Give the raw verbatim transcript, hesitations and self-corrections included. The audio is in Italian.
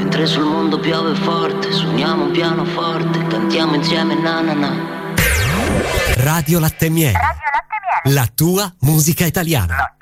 Mentre sul mondo piove forte, suoniamo un pianoforte, cantiamo insieme na na na. Radio Latte e Miele. Radio Latte e Miele. La tua musica italiana.